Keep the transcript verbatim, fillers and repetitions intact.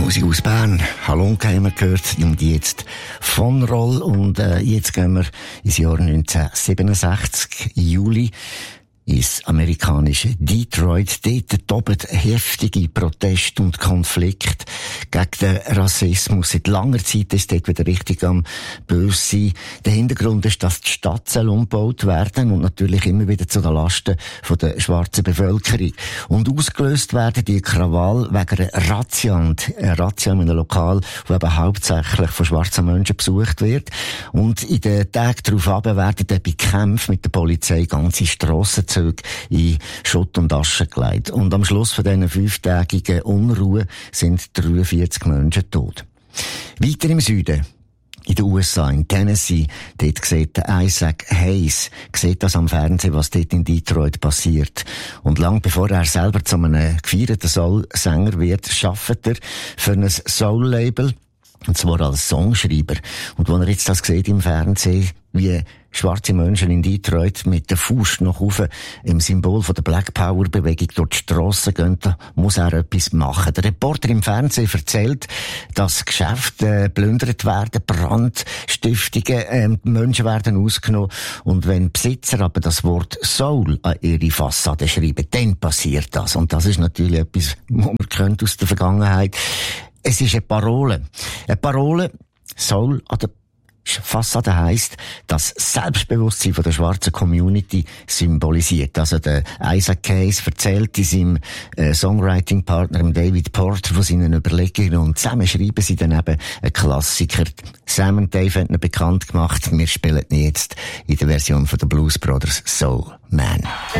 Musik aus Bern. Hallo, haben wir gehört. Und jetzt von Roll. Und äh, jetzt gehen wir ins Jahr neunzehnhundertsiebenundsechzig, Juli, ins amerikanische Detroit. Dort toben heftige Proteste und Konflikte gegen den Rassismus. Seit langer Zeit ist dort wieder richtig am böse sein. Der Hintergrund ist, dass die Stadt soll umgebaut werden und natürlich immer wieder zu den Lasten von der schwarzen Bevölkerung. Und ausgelöst werden die Krawall wegen einer Razzia, und eine Razzia in einem Lokal, wo eben hauptsächlich von schwarzen Menschen besucht wird. Und in den Tagen darauf werden dann bei Kämpfen mit der Polizei ganze Strassenzüge in Schutt und Asche gelegt. Und am Schluss von diesen fünftägigen Unruhe sind dreiundvierzig Menschen tot. Weiter im Süden, in den U S A, in Tennessee, dort sieht Isaac Hayes, sieht das am Fernsehen, was dort in Detroit passiert. Und lang bevor er selber zu einem gefeierten Soul-Sänger wird, arbeitet er für ein Soul-Label, und zwar als Songschreiber. Und wenn er jetzt das sieht im Fernsehen, wie schwarze Menschen in Detroit mit der Faust nach oben im Symbol von der Black Power Bewegung durch die Strassen gehen, da muss er etwas machen. Der Reporter im Fernsehen erzählt, dass Geschäfte plündert werden, Brandstiftungen, äh, Menschen werden ausgenommen. Und wenn Besitzer aber das Wort Soul an ihre Fassade schreiben, dann passiert das. Und das ist natürlich etwas, was man kennt aus der Vergangenheit. Es ist eine Parole. Eine Parole, Soul an der Fassade heisst, das Selbstbewusstsein von der schwarzen Community symbolisiert. Also der Isaac Hayes erzählt in seinem äh, Songwriting-Partner David Porter von seinen Überlegungen und zusammen schreiben sie dann eben einen Klassiker. Sam und Dave haben ihn bekannt gemacht. Wir spielen ihn jetzt in der Version von den Blues Brothers Soul Man.